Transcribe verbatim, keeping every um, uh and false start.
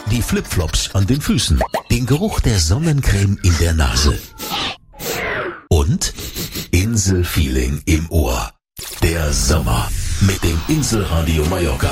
die Flipflops an den Füßen, den Geruch der Sonnencreme in der Nase und Inselfeeling im Ohr. Der Sommer mit dem Inselradio Mallorca.